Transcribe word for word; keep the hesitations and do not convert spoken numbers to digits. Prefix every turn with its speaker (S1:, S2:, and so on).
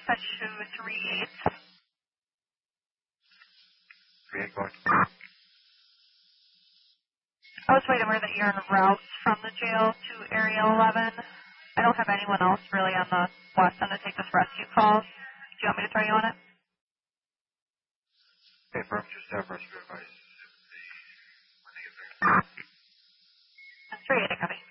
S1: dispatch to three eight.
S2: three eight, going.
S1: I was waiting where that you're en route from the jail to Area eleven. I don't have anyone else really on the west end to take this rescue call. Do you want me to throw you on it?
S2: Okay, firm, just have rescue advice. When they get there.
S1: three eight, copy.